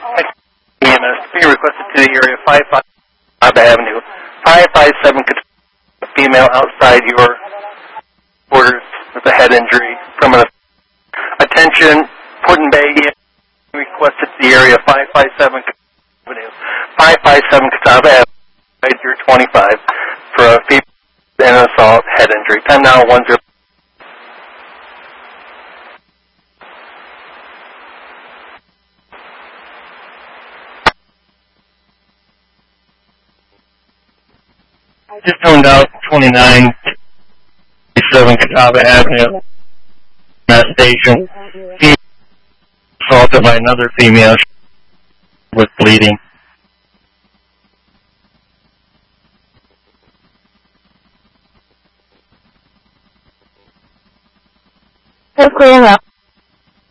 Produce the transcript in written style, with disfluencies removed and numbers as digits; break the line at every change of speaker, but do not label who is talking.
EMS, be requested to the area 55 Avenue, 557 female outside your borders with a head injury from an attention, Put-in-Bay EMS, requested to the area 557 Avenue, 557 Catawba Avenue, your 25 for a female and an assault head injury. Time now 10. Just toned out 2937 Catawba Avenue, that station. Female assaulted by another female with bleeding.
That's clear enough.